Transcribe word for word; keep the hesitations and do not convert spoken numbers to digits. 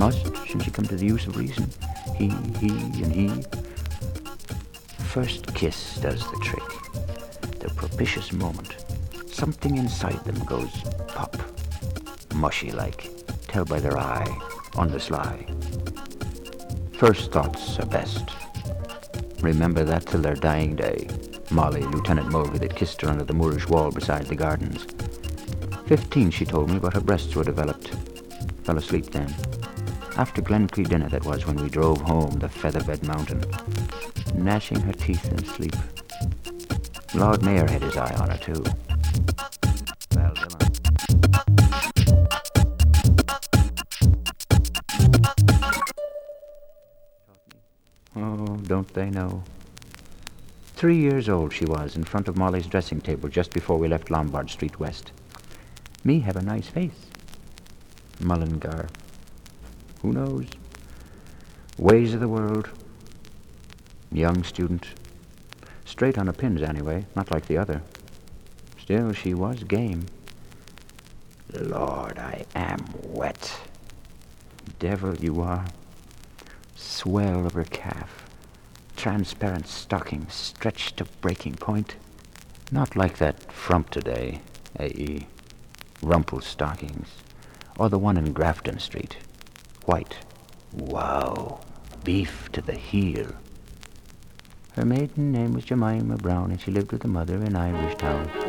Must, since she come to the use of reason. He, he, and he. First kiss does the trick. The propitious moment. Something inside them goes pop. Mushy-like. Tell by their eye. On the sly. First thoughts are best. Remember that till their dying day. Molly, Lieutenant Mulvey, that kissed her under the Moorish wall beside the gardens. Fifteen, she told me, but her breasts were developed. Fell asleep then. After Glencree dinner, that was, when we drove home the Featherbed Mountain. Gnashing her teeth in sleep. Lord Mayor had his eye on her, too. Val Dillon. Oh, don't they know? Three years old she was, in front of Molly's dressing table just before we left Lombard Street West. Me have a nice face. Mullingar. Who knows? Ways of the world. Young student. Straight on her pins, anyway, not like the other. Still, she was game. Lord, I am wet. Devil you are. Swell of her calf. Transparent stockings stretched to breaking point. Not like that frump today, A E. Rumple stockings. Or the one in Grafton Street. White. Wow. Beef to the heel. Her maiden name was Jemima Brown, and she lived with her mother in Irishtown.